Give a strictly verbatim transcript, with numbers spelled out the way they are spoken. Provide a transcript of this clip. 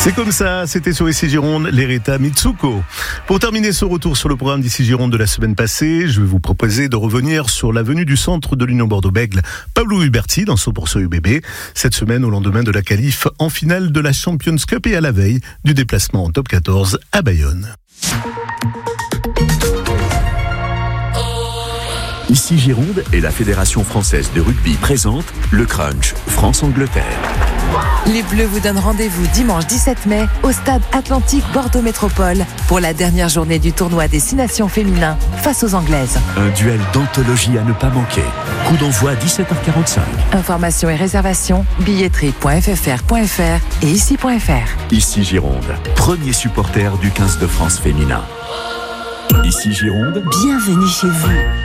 C'est comme ça, c'était sur Ici Gironde, l'Erita Mitsuko. Pour terminer ce retour sur le programme d'Ici Gironde de la semaine passée, je vais vous proposer de revenir sur la venue du centre de l'Union Bordeaux-Bègles, Pablo Huberti, dans son pourcent U B B, cette semaine au lendemain de la qualif en finale de la Champions Cup et à la veille du déplacement en top quatorze à Bayonne. Ici Gironde et la Fédération française de rugby présente le Crunch France-Angleterre. Les Bleus vous donnent rendez-vous dimanche dix-sept mai au stade Atlantique Bordeaux Métropole pour la dernière journée du tournoi Destination féminin face aux Anglaises. Un duel d'anthologie à ne pas manquer. Coup d'envoi à dix-sept heures quarante-cinq. Informations et réservations billetterie point f f r point f r et ici point f r. Ici Gironde, premier supporter du quinze de France féminin. Ici Gironde, bienvenue chez vous.